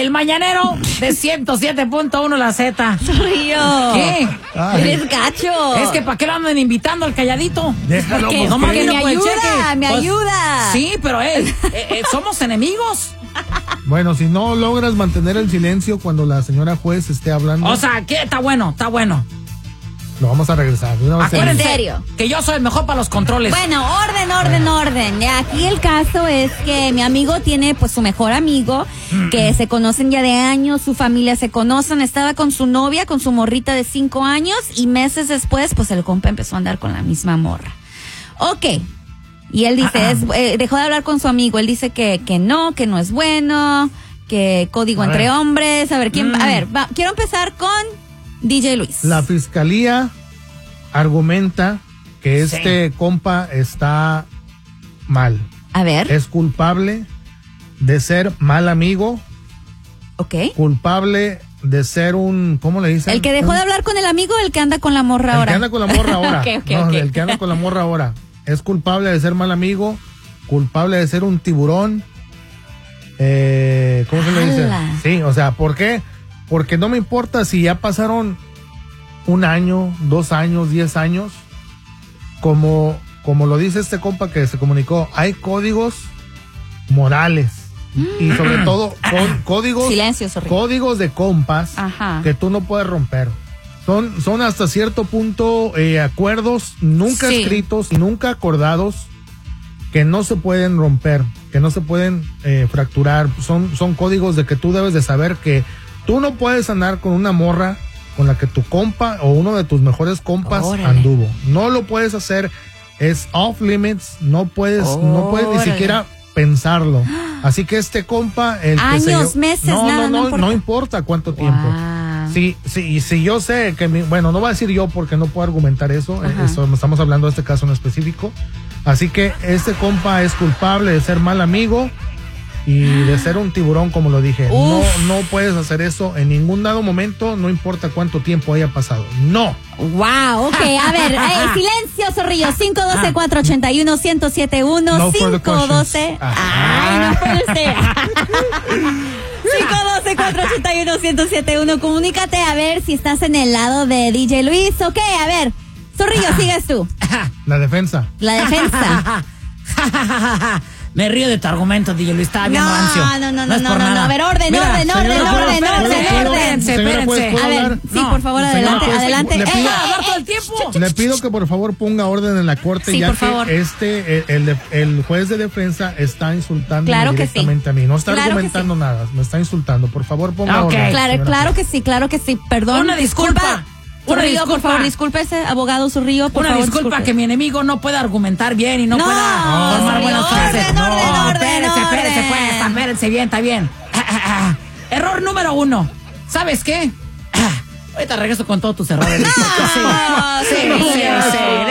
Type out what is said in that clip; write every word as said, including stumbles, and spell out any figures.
El mañanero de ciento siete punto uno la Z. Zorrillo. ¿Qué? Ay. Eres gacho. Es que ¿para qué lo andan invitando al calladito? Déjalo, Porque pues, no Porque no me puede ayuda, cheque. me Pues, ayuda. Sí, pero eh, eh, eh, somos enemigos. Bueno, si no logras mantener el silencio cuando la señora juez esté hablando, O sea, que está bueno, está bueno. lo vamos a regresar. De una vez. Acuérdense ¿En serio? que yo soy el mejor para los controles. Bueno, orden, orden, orden. Aquí el caso es que mi amigo tiene pues su mejor amigo, que se conocen ya de años, su familia se conocen, estaba con su novia, con su morrita de cinco años, y meses después pues el compa empezó a andar con la misma morra. Ok. Y él dice, es, eh, dejó de hablar con su amigo, él dice que, que no, que no es bueno, que código A entre ver. hombres, a ver, ¿quién? Mm. A ver, va, quiero empezar con D J Luis. La fiscalía argumenta que este compa está mal. A ver, Es culpable de ser mal amigo, ok. culpable de ser un, ¿cómo le dicen? El que dejó Un- de hablar con el amigo o el que anda con la morra El ahora. que anda con la morra ahora. Ok, ok, no, ok. el que anda con la morra ahora. Es culpable de ser mal amigo, culpable de ser un tiburón. Eh, ¿Cómo se le dice? ¡Hala! Sí, o sea, ¿por qué? Porque no me importa si ya pasaron un año, dos años, diez años. Como, como lo dice este compa que se comunicó, hay códigos morales. Y sobre todo, có- códigos, Silencio, Zorrillo. códigos de compas Ajá. que tú no puedes romper. Son, son hasta cierto punto eh, acuerdos nunca Sí. escritos y nunca acordados que no se pueden romper, que no se pueden eh, fracturar. Son, son códigos de que tú debes de saber que tú no puedes andar con una morra con la que tu compa o uno de tus mejores compas Órale. anduvo. No lo puedes hacer, es off limits, no puedes, no puedes ni Órale. siquiera pensarlo. Así que este compa, el que se Años, llevó- meses, no, nada, no, no no, importa. no importa cuánto tiempo. Wow. Sí, sí, y si yo sé que mi, bueno, no voy a decir yo porque no puedo argumentar eso, Ajá. eh, eso, estamos hablando de este caso en específico. Así que este compa es culpable de ser mal amigo y de ser un tiburón, como lo dije. No, Uf. no puedes hacer eso en ningún dado momento, no importa cuánto tiempo haya pasado. No. Wow, ok, a ver, eh, silencio, Zorrillo, cinco uno dos, cuatro ocho uno, uno cero siete uno, No further cinco uno dos, questions. ay, no puede ser. cinco uno dos, cuatro ocho uno, uno cero siete uno, comunícate a ver si estás en el lado de D J Luis, ok, a ver, Zorrillo, sigues tú, La defensa. la defensa. Me río de tu argumento, D J Luis, estaba bien No, rancio. no, no, no, es no, por no, nada. no, a ver, orden, Mira, orden, señora orden, juez, orden, señora orden, juez, orden. Espérense, señora juez, espérense. ¿puedo A ver, hablar? sí, por favor, No, adelante, señora juez, adelante. le Eh, pido- ¿Puedo eh, hablar todo eh, el tiempo? Le pido que por favor ponga orden en la corte, Sí, ya por que favor. este el, el, de- el juez de defensa está insultando Claro que sí. directamente a mí. No está Claro que argumentando nada, me está insultando. Por favor, ponga Ok. orden. Claro, señora claro juez. que sí, claro que sí. Perdón. Una disculpa. Una Zorrillo, por disculpa. favor, discúlpese, abogado Zorrillo, por Una favor. disculpa disculpe. que mi enemigo no pueda argumentar bien y no, No, pueda no, formar buenas orden, frases. orden, No, orden, espérense, espérense, orden. pues, espérense bien, está bien. Error número uno. ¿Sabes qué? Ahorita regreso con todos tus errores. No, sí, sí, sí, Zorrillo. sí.